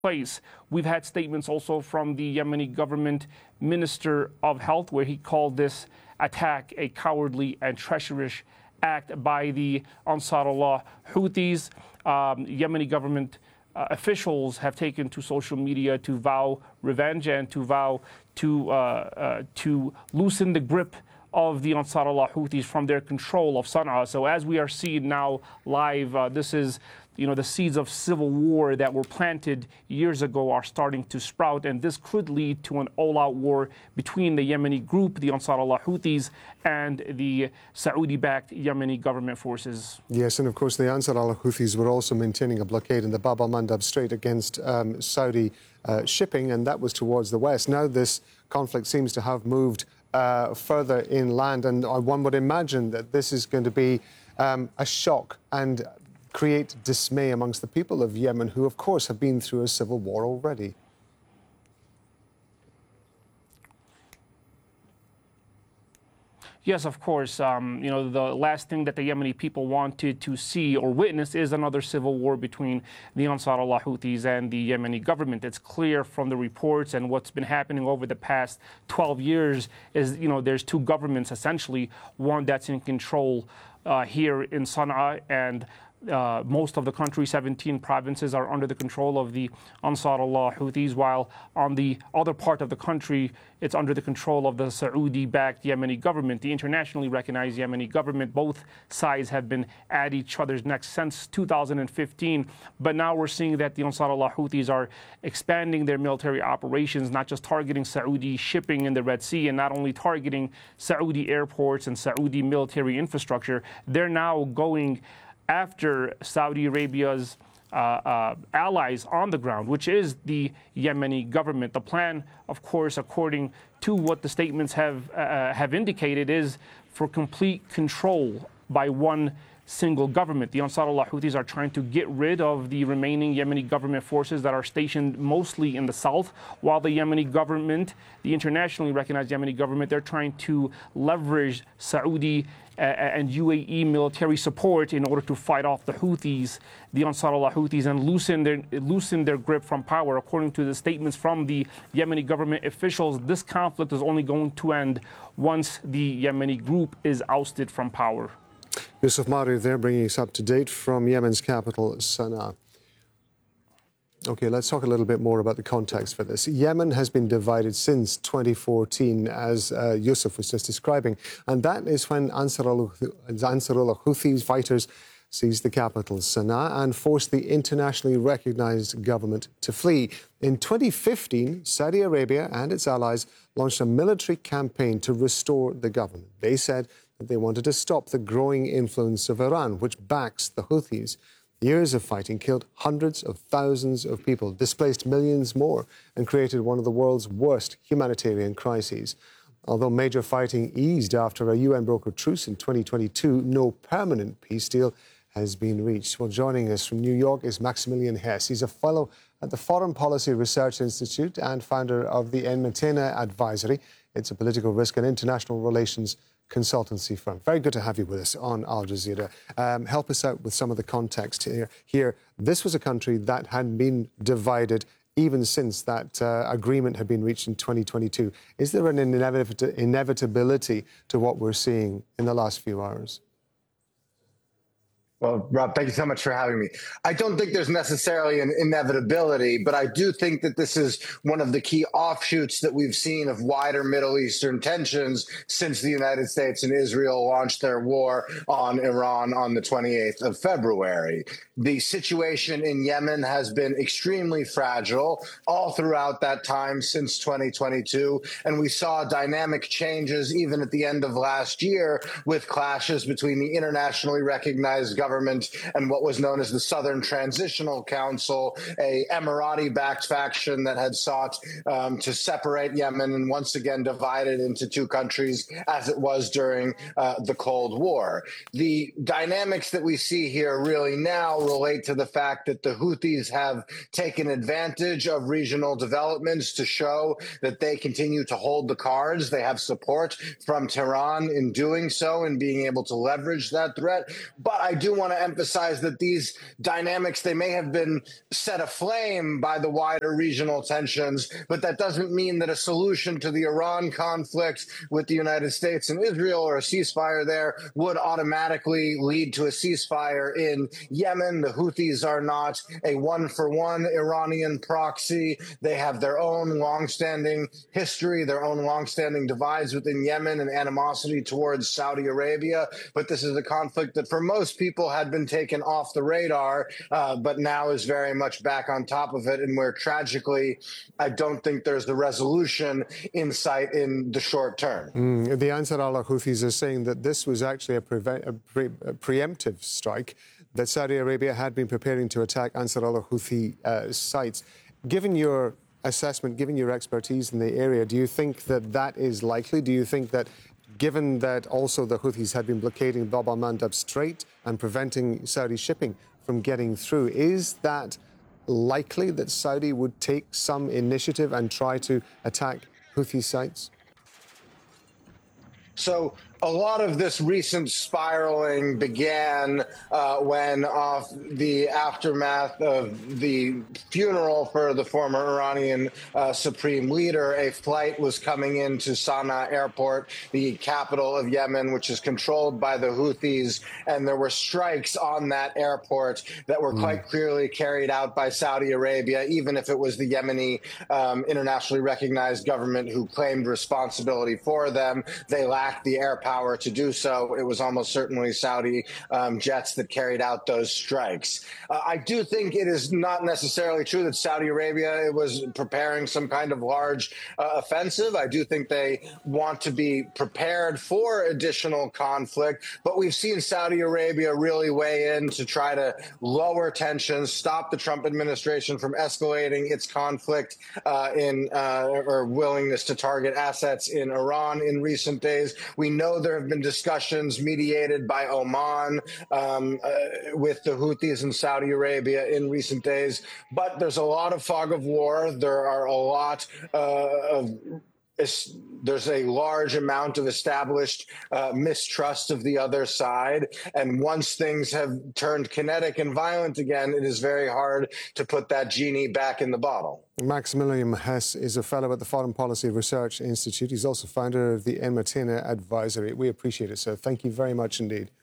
place. We've had statements also from the Yemeni government Minister of Health, where he called this attack a cowardly and treacherous act by the Ansarullah Houthis. Yemeni government officials have taken to social media to vow revenge and to vow to loosen the grip of the Ansarullah Houthis from their control of Sana'a. So as we are seeing now live, this is, the seeds of civil war that were planted years ago are starting to sprout, and this could lead to an all-out war between the Yemeni group, the Ansarullah Houthis, and the Saudi-backed Yemeni government forces. Yes, and of course the Ansarullah Houthis were also maintaining a blockade in the Bab al-Mandab Strait against Saudi shipping, and that was towards the west. Now this conflict seems to have moved further inland, and one would imagine that this is going to be a shock and create dismay amongst the people of Yemen, who, of course, have been through a civil war already. Yes, of course. The last thing that the Yemeni people wanted to see or witness is another civil war between the Ansarullah Houthis and the Yemeni government. It's clear from the reports and what's been happening over the past 12 years is, there's two governments, essentially, one that's in control here in Sana'a, and most of the country, 17 provinces, are under the control of the Ansarullah Houthis, while on the other part of the country, it's under the control of the Saudi-backed Yemeni government, the internationally recognized Yemeni government. Both sides have been at each other's necks since 2015, but now we're seeing that the Ansarullah Houthis are expanding their military operations, not just targeting Saudi shipping in the Red Sea and not only targeting Saudi airports and Saudi military infrastructure. They're now going after Saudi Arabia's allies on the ground, which is the Yemeni government. The plan, of course, according to what the statements have indicated, is for complete control by one single government. The Ansarullah Houthis are trying to get rid of the remaining Yemeni government forces that are stationed mostly in the south, while the Yemeni government, the internationally recognized Yemeni government, they're trying to leverage Saudi and UAE military support in order to fight off the Houthis, the Ansarullah Houthis, and loosen their grip from power. According to the statements from the Yemeni government officials, this conflict is only going to end once the Yemeni group is ousted from power. Yusuf Maari there, bringing us up to date from Yemen's capital, Sana'a. Okay, let's talk a little bit more about the context for this. Yemen has been divided since 2014, as Yusuf was just describing, and that is when Ansarullah Houthi fighters seized the capital, Sana'a, and forced the internationally recognized government to flee. In 2015, Saudi Arabia and its allies launched a military campaign to restore the government. They said that they wanted to stop the growing influence of Iran, which backs the Houthis. Years of fighting killed hundreds of thousands of people, displaced millions more, and created one of the world's worst humanitarian crises. Although major fighting eased after a UN-brokered truce in 2022, no permanent peace deal has been reached. Well, joining us from New York is Maximilian Hess. He's a fellow at the Foreign Policy Research Institute and founder of the Enmetena Advisory. It's a political risk and international relations consultancy firm. Very good to have you with us on Al Jazeera. Help us out with some of the context here. This was a country that had been divided even since that agreement had been reached in 2022. Is there an inevitability to what we're seeing in the last few hours? Well, Rob, thank you so much for having me. I don't think there's necessarily an inevitability, but I do think that this is one of the key offshoots that we've seen of wider Middle Eastern tensions since the United States and Israel launched their war on Iran on the 28th of February. The situation in Yemen has been extremely fragile all throughout that time since 2022, and we saw dynamic changes even at the end of last year with clashes between the internationally recognized government and what was known as the Southern Transitional Council, a Emirati-backed faction that had sought to separate Yemen and once again divide it into two countries as it was during the Cold War. The dynamics that we see here really now relate to the fact that the Houthis have taken advantage of regional developments to show that they continue to hold the cards. They have support from Tehran in doing so and being able to leverage that threat. But I do want to emphasize that these dynamics, they may have been set aflame by the wider regional tensions, but that doesn't mean that a solution to the Iran conflict with the United States and Israel, or a ceasefire there, would automatically lead to a ceasefire in Yemen. The Houthis are not a one-for-one Iranian proxy. They have their own longstanding history, their own longstanding divides within Yemen and animosity towards Saudi Arabia. But this is a conflict that for most people had been taken off the radar, but now is very much back on top of it, and where tragically, I don't think there's the resolution in sight in the short term. The Ansar Allah Houthis are saying that this was actually a preemptive strike, that Saudi Arabia had been preparing to attack Ansar Allah Houthi sites. Given your assessment, given your expertise in the area, do you think that that is likely? Do you think that, given that also the Houthis had been blockading Bab al-Mandab Strait and preventing Saudi shipping from getting through, is that likely that Saudi would take some initiative and try to attack Houthi sites? So a lot of this recent spiraling began when, off the aftermath of the funeral for the former Iranian supreme leader, a flight was coming into Sana'a airport, the capital of Yemen, which is controlled by the Houthis, and there were strikes on that airport that were quite clearly carried out by Saudi Arabia, even if it was the Yemeni internationally recognized government who claimed responsibility for them. They lacked the air power to do so. It was almost certainly Saudi jets that carried out those strikes. I do think it is not necessarily true that Saudi Arabia was preparing some kind of large offensive. I do think they want to be prepared for additional conflict, but we've seen Saudi Arabia really weigh in to try to lower tensions, stop the Trump administration from escalating its conflict or willingness to target assets in Iran in recent days. We know there have been discussions mediated by Oman with the Houthis in Saudi Arabia in recent days, but there's a lot of fog of war. There are a lot there's a large amount of established mistrust of the other side. And once things have turned kinetic and violent again, it is very hard to put that genie back in the bottle. Maximilian Hess is a fellow at the Foreign Policy Research Institute. He's also founder of the Enmatena Advisory. We appreciate it, sir. Thank you very much indeed.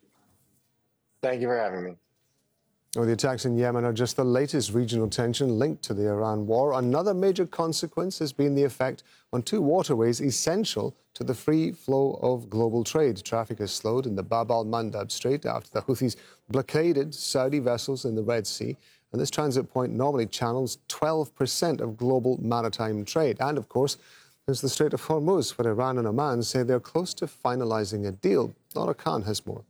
Thank you for having me. Well, the attacks in Yemen are just the latest regional tension linked to the Iran war. Another major consequence has been the effect on two waterways essential to the free flow of global trade. Traffic has slowed in the Bab al-Mandab Strait after the Houthis blockaded Saudi vessels in the Red Sea. And this transit point normally channels 12% of global maritime trade. And, of course, there's the Strait of Hormuz, where Iran and Oman say they're close to finalizing a deal. Laura Khan has more.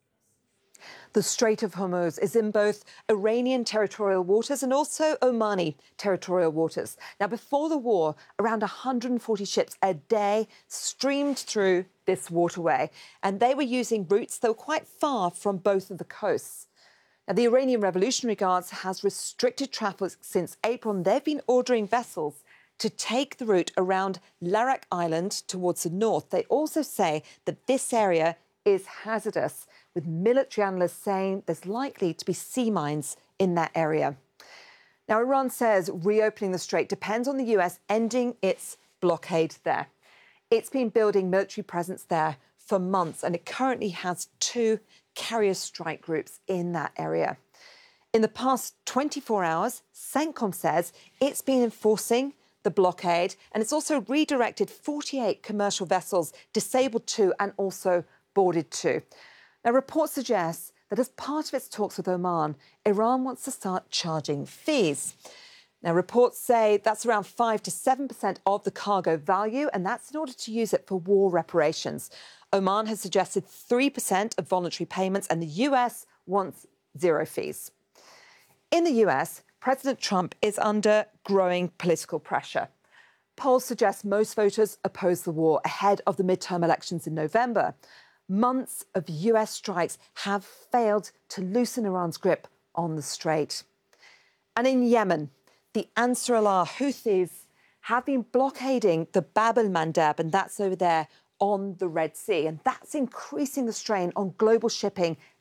The Strait of Hormuz is in both Iranian territorial waters and also Omani territorial waters. Now, before the war, around 140 ships a day streamed through this waterway, and they were using routes that were quite far from both of the coasts. Now, the Iranian Revolutionary Guards has restricted traffic since April, and they've been ordering vessels to take the route around Larak Island towards the north. They also say that this area is hazardous, with military analysts saying there's likely to be sea mines in that area. Now, Iran says reopening the strait depends on the US ending its blockade there. It's been building military presence there for months, and it currently has 2 carrier strike groups in that area. In the past 24 hours, CENTCOM says it's been enforcing the blockade, and it's also redirected 48 commercial vessels, disabled 2 and also boarded 2. Now, reports suggest that as part of its talks with Oman, Iran wants to start charging fees. Now, reports say that's around 5 to 7% of the cargo value, and that's in order to use it for war reparations. Oman has suggested 3% of voluntary payments, and the US wants 0 fees. In the US, President Trump is under growing political pressure. Polls suggest most voters oppose the war ahead of the midterm elections in November. Months of US strikes have failed to loosen Iran's grip on the strait. And in Yemen, the Ansar Allah Houthis have been blockading the Bab al-Mandab, and that's over there on the Red Sea. And that's increasing the strain on global shipping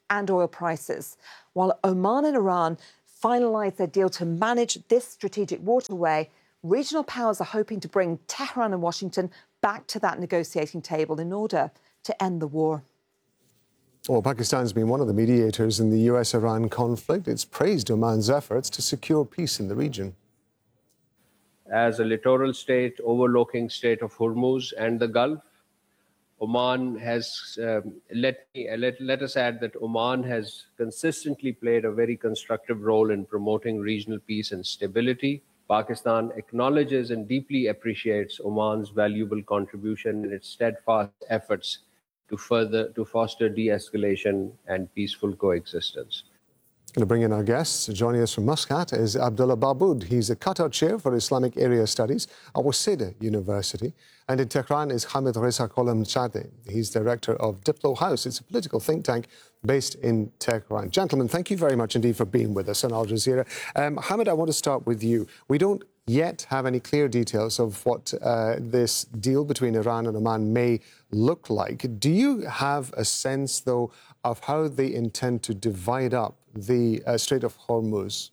and oil prices. While Oman and Iran finalise their deal to manage this strategic waterway, regional powers are hoping to bring Tehran and Washington back to that negotiating table in order to end the war. Well, Pakistan's been one of the mediators in the US-Iran conflict. It's praised Oman's efforts to secure peace in the region. As a littoral state overlooking Strait of Hormuz and the Gulf, Oman has, let us add that Oman has consistently played a very constructive role in promoting regional peace and stability. Pakistan acknowledges and deeply appreciates Oman's valuable contribution in its steadfast efforts to foster de-escalation and peaceful coexistence. Going to bring in our guests. Joining us from Muscat is Abdullah Babood. He's a Qatar Chair for Islamic Area Studies at Waseda University. And in Tehran is Hamid Reza Kolamzadeh. He's Director of Diplo House. It's a political think tank based in Tehran. Gentlemen, thank you very much indeed for being with us on Al Jazeera. Hamid, I want to start with you. We don't yet have any clear details of what this deal between Iran and Oman may look like. Do you have a sense, though, of how they intend to divide up the Strait of Hormuz?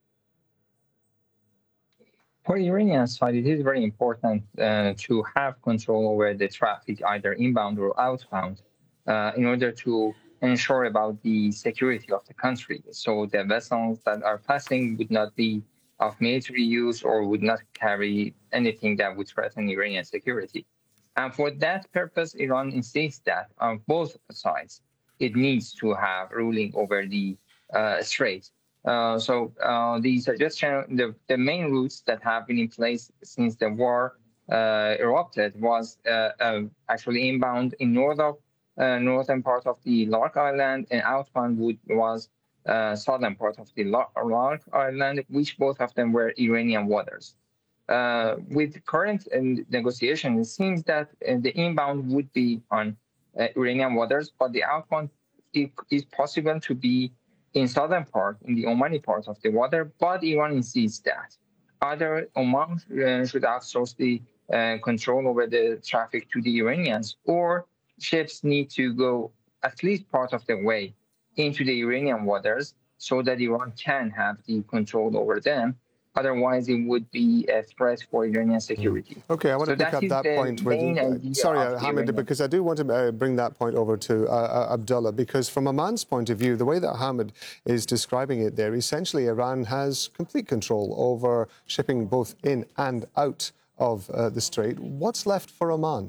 For the Iranian side, it is very important to have control over the traffic, either inbound or outbound, in order to ensure about the security of the country. So the vessels that are passing would not be of military use or would not carry anything that would threaten Iranian security. And for that purpose, Iran insists that on both sides, it needs to have ruling over the strait. So the suggestion, the main routes that have been in place since the war erupted was actually inbound in northern part of the Lark Island, and outbound was southern part of the Lark Island, which both of them were Iranian waters. With current negotiation, it seems that the inbound would be on Iranian waters, but the outbound is possible to be in southern part, in the Omani part of the water, but Iran insists that either Oman should outsource the control over the traffic to the Iranians, or ships need to go at least part of the way into the Iranian waters so that Iran can have the control over them. Otherwise, it would be a threat for Iranian security. Okay, I want to pick up that point with... Sorry, Hamid, because I do want to bring that point over to Abdullah, because from Oman's point of view, the way that Hamid is describing it there, essentially Iran has complete control over shipping both in and out of the strait. What's left for Oman?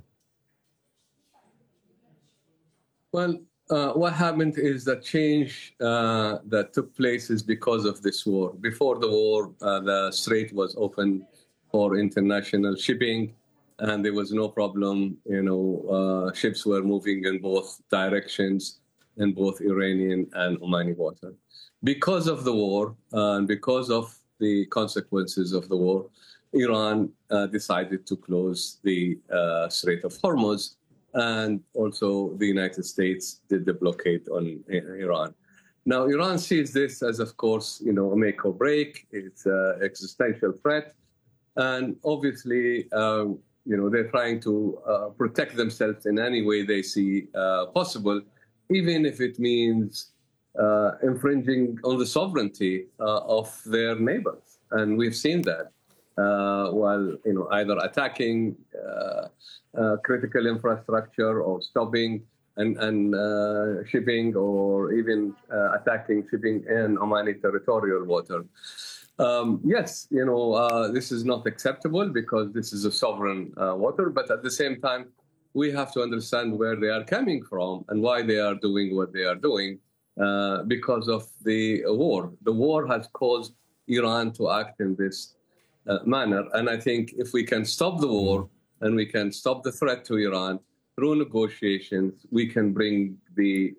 Well, what happened is that change that took place is because of this war. Before the war, the strait was open for international shipping, and there was no problem. Ships were moving in both directions in both Iranian and Omani water. Because of the war and because of the consequences of the war, Iran decided to close the Strait of Hormuz. And also the United States did the blockade on Iran. Now, Iran sees this as, of course, a make or break. It's an existential threat. And obviously, they're trying to protect themselves in any way they see possible, even if it means infringing on the sovereignty of their neighbors. And we've seen that. While either attacking critical infrastructure or stopping and shipping, or even attacking shipping in Omani territorial water. Yes, this is not acceptable because this is a sovereign water, but at the same time, we have to understand where they are coming from and why they are doing what they are doing because of the war. The war has caused Iran to act in this manner. And I think if we can stop the war and we can stop the threat to Iran through negotiations, we can bring the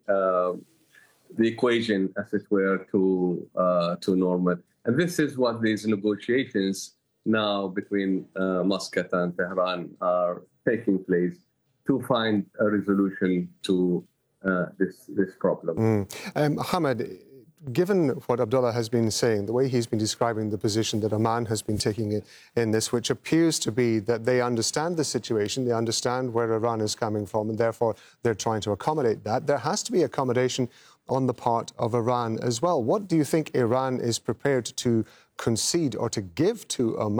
equation, as it were, to normal. And this is what these negotiations now between Muscat and Tehran are taking place to find a resolution to this problem. Hamid, given what Abdullah has been saying, the way he's been describing the position that Oman has been taking in this, which appears to be that they understand the situation, they understand where Iran is coming from, and therefore they're trying to accommodate that. There has to be accommodation on the part of Iran as well. What do you think Iran is prepared to concede or to give to Oman